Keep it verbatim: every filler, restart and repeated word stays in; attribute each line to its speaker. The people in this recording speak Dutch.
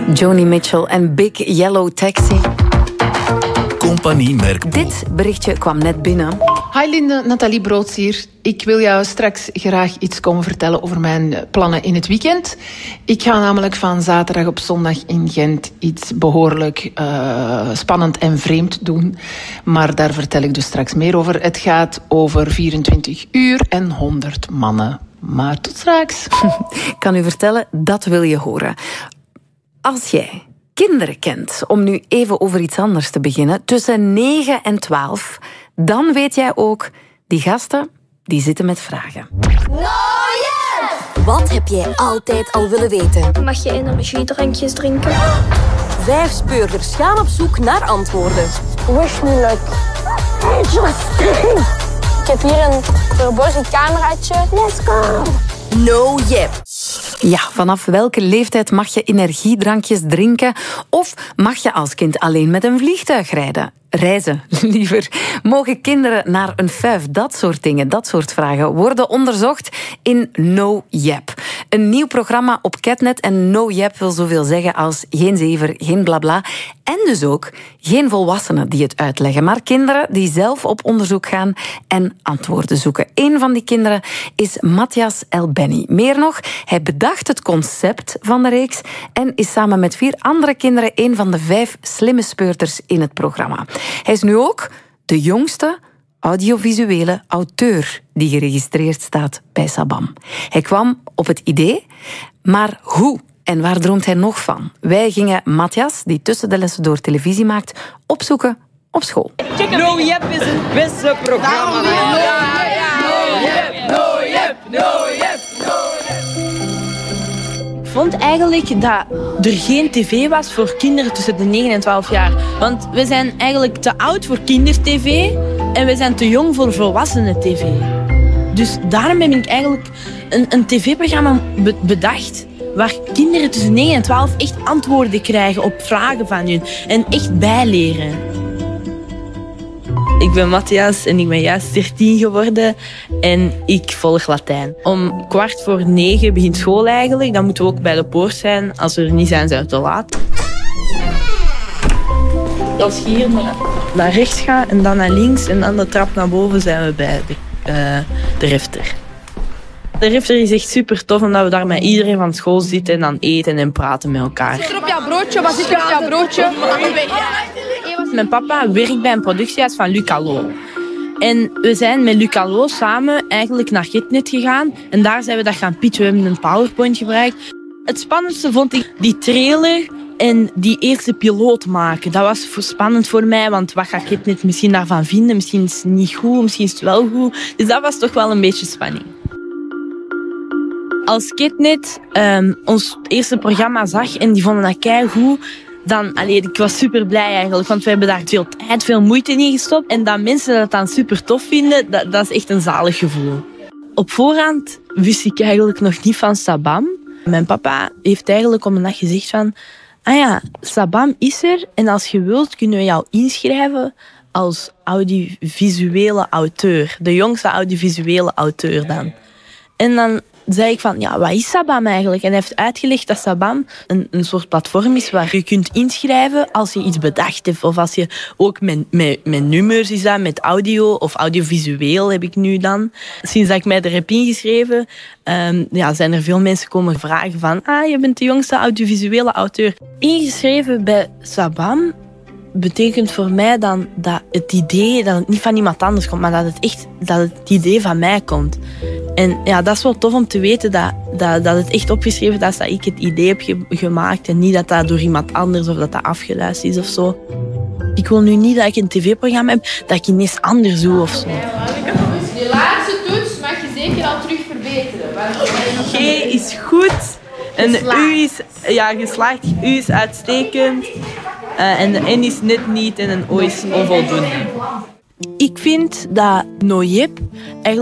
Speaker 1: Joni Mitchell en Big Yellow Taxi.
Speaker 2: Compagnie Merkpool.
Speaker 1: Dit berichtje kwam net binnen.
Speaker 3: Hi Linde, Nathalie Broods hier. Ik wil jou straks graag iets komen vertellen over mijn plannen in het weekend. Ik ga namelijk van zaterdag op zondag in Gent iets behoorlijk uh, spannend en vreemd doen. Maar daar vertel ik dus straks meer over. Het gaat over vierentwintig uur en honderd mannen. Maar tot straks.
Speaker 1: Ik kan u vertellen, dat wil je horen. Als jij kinderen kent, om nu even over iets anders te beginnen, tussen negen en twaalf, dan weet jij ook, die gasten, die zitten met vragen.
Speaker 4: No, yeah! Wat heb jij altijd al willen weten?
Speaker 5: Mag je energiedrankjes drinken?
Speaker 4: Vijf speurders gaan op zoek naar antwoorden.
Speaker 5: Wish me luck. Interesting. Ik heb hier een verborgen cameraatje. Let's go.
Speaker 4: No Yep.
Speaker 1: Ja, vanaf welke leeftijd mag je energiedrankjes drinken? Of mag je als kind alleen met een vliegtuig rijden? Reizen, liever. Mogen kinderen naar een fuif? Dat soort dingen, dat soort vragen worden onderzocht in No Yep. Een nieuw programma op Catnet. En No Yep wil zoveel zeggen als geen zever, geen blabla. En dus ook geen volwassenen die het uitleggen, maar kinderen die zelf op onderzoek gaan en antwoorden zoeken. Een van die kinderen is Matthias Elbenny. Meer nog, hij bedacht het concept van de reeks en is samen met vier andere kinderen een van de vijf slimme speurders in het programma. Hij is nu ook de jongste audiovisuele auteur die geregistreerd staat bij Sabam. Hij kwam op het idee, maar hoe en waar droomt hij nog van? Wij gingen Matthias, die tussen de lessen door televisie maakt, opzoeken op school.
Speaker 6: No Yep is het beste programma. No Yep, no Yep, no Yep, no Yep.
Speaker 7: Ik vond eigenlijk dat er geen tv was voor kinderen tussen de negen en twaalf jaar. Want we zijn eigenlijk te oud voor kindertv en we zijn te jong voor volwassenen tv. Dus daarom heb ik eigenlijk een, een tv-programma be- bedacht waar kinderen tussen negen en twaalf echt antwoorden krijgen op vragen van hun en echt bijleren. Ik ben Matthias en ik ben juist dertien geworden en ik volg Latijn. Om kwart voor negen begint school eigenlijk. Dan moeten we ook bij de poort zijn. Als we er niet zijn, zijn we te laat. Als je hier naar, naar rechts gaat en dan naar links en dan de trap naar boven, zijn we bij de, uh, de refter. De refter is echt super tof omdat we daar met iedereen van school zitten en dan eten en praten met elkaar.
Speaker 8: Zit er op jouw broodje? Wat zit er op jouw broodje?
Speaker 7: Mijn papa werkt bij een productiehuis van Luc Allo. En we zijn met Luc Allo samen eigenlijk naar Catnet gegaan. En daar zijn we dat gaan pitchen. We hebben een PowerPoint gebruikt. Het spannendste vond ik die trailer en die eerste piloot maken. Dat was spannend voor mij, want wat gaat Catnet misschien daarvan vinden? Misschien is het niet goed, misschien is het wel goed. Dus dat was toch wel een beetje spanning. Als Catnet um, ons eerste programma zag en die vonden dat keigoed, dan, allee, ik was super blij eigenlijk, want we hebben daar veel tijd, veel moeite in gestopt. En dat mensen dat dan super tof vinden, dat, dat is echt een zalig gevoel. Op voorhand wist ik eigenlijk nog niet van Sabam. Mijn papa heeft eigenlijk om een dag gezegd van, ah ja, Sabam is er en als je wilt kunnen we jou inschrijven als audiovisuele auteur. De jongste audiovisuele auteur dan. En dan zei ik van, ja, wat is Sabam eigenlijk? En hij heeft uitgelegd dat Sabam een, een soort platform is waar je kunt inschrijven als je iets bedacht hebt. Of als je ook met, met, met nummers is dat, met audio of audiovisueel heb ik nu dan. Sinds dat ik mij er heb ingeschreven, um, ja, zijn er veel mensen komen vragen van, ah, je bent de jongste audiovisuele auteur. Ingeschreven bij Sabam betekent voor mij dan dat het idee, dat het niet van iemand anders komt, maar dat het echt dat het idee van mij komt. En ja, dat is wel tof om te weten dat, dat, dat het echt opgeschreven is, dat ik het idee heb ge- gemaakt en niet dat dat door iemand anders of dat dat afgeluisterd is of zo. Ik wil nu niet dat ik een tv-programma heb dat ik ineens anders doe of zo.
Speaker 8: De laatste toets mag je zeker al terug verbeteren.
Speaker 7: G is goed en de U is ja, geslaagd, U is uitstekend uh, en de N is net niet en een O is onvoldoende. Ik vind dat No Yep eigenlijk